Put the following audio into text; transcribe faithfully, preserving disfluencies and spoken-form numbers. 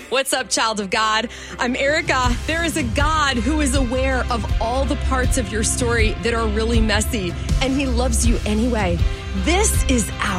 What's up, child of God? I'm Erica. There is a God who is aware of all the parts of your story that are really messy, and he loves you anyway. This is our